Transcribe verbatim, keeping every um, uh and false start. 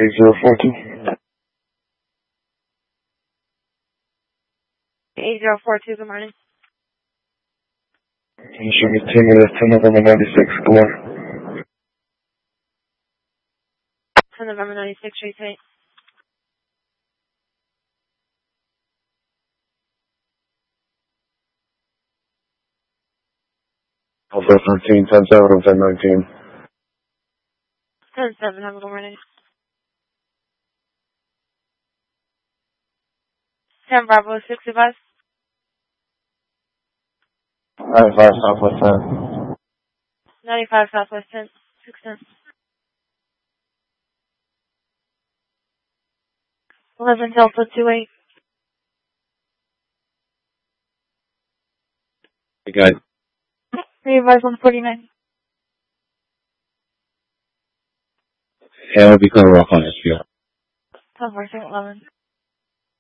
eight zero four two. eight zero four two, good morning. You should be ten minutes, ten November ninety-six, good morning. ten November ninety-six, Street eight. Alpha thirteen, ten seven, ten nineteen. ten seven, have a good morning. ten Bravo, six advice. ninety-five Southwest ten. ninety-five Southwest ten, six ten. eleven Delta two eight. You got Readvise one forty-nine. and will be covered off on S P R. ten four eleven.